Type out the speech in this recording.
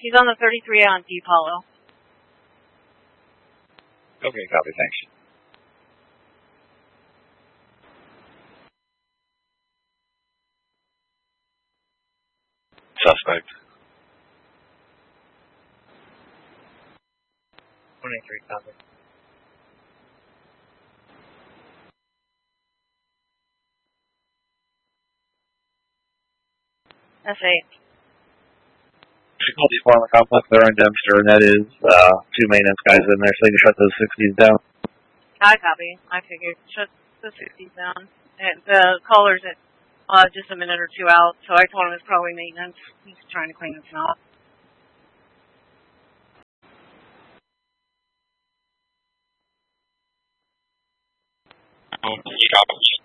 He's on the 33 on Deep Hollow. Okay, copy, thanks. Suspect. 23, copy. That's 8. Call the complex, they're in Dempster, and that is 2 maintenance guys in there, so you can shut those 60s down. I copy. I figured. Shut the 60s down. And the caller's at just a minute or two out, so I told him it's probably maintenance. He's trying to clean the snow. Copy.